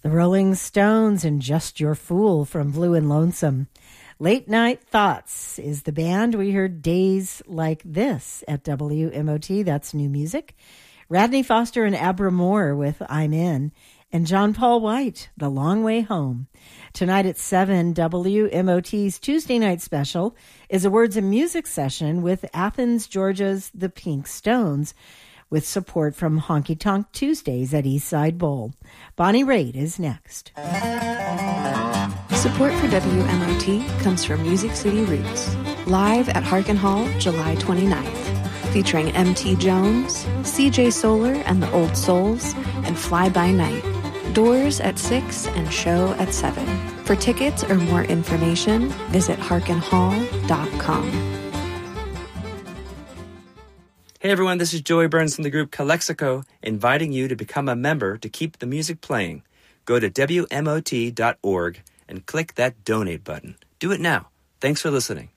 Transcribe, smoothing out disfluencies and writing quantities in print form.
The Rolling Stones and Just Your Fool from Blue and Lonesome. Late Night Thoughts is the band. We heard Days Like This at WMOT. That's new music. Radney Foster and Abra Moore with I'm In. And John Paul White, The Long Way Home. Tonight at 7, WMOT's Tuesday night special is a words and music session with Athens, Georgia's The Pink Stones, with support from Honky Tonk Tuesdays at Eastside Bowl. Bonnie Raitt is next. Support for WMOT comes from Music City Roots, live at Harkin Hall, July 29th, featuring M.T. Jones, C.J. Solar and the Old Souls, and Fly By Night. Doors at 6 and show at 7. For tickets or more information, visit harkinhall.com. Hey everyone, this is Joey Burns from the group Calexico, inviting you to become a member to keep the music playing. Go to WMOT.org and click that donate button. Do it now. Thanks for listening.